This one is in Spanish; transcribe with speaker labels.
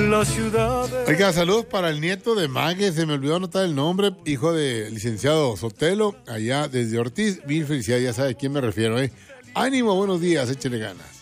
Speaker 1: la ciudad.
Speaker 2: Oiga, saludos para el nieto de Mague, se me olvidó anotar el nombre, hijo del licenciado Sotelo, allá desde Ortiz. Mil felicidades, ya sabe a quién me refiero, ¿eh? Ánimo, buenos días, échele ganas.